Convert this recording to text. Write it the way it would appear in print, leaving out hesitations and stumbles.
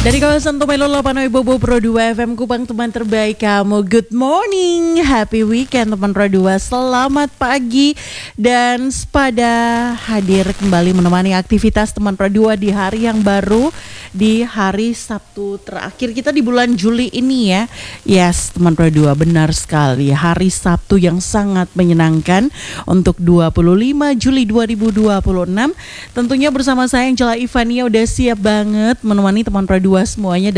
Dari kawasan Tumelo 8 Bobo Pro 2 FM Kupang, teman terbaik kamu. Good morning, happy weekend teman Pro 2. Selamat pagi dan pada hadir kembali menemani aktivitas teman Pro 2 di hari yang baru, di hari Sabtu terakhir kita di bulan Juli ini ya. Yes, teman Pro 2, benar sekali. Hari Sabtu yang sangat menyenangkan untuk 25 Juli 2026. Tentunya bersama saya Angela Ivania udah siap banget menemani teman Pro 2 semuanya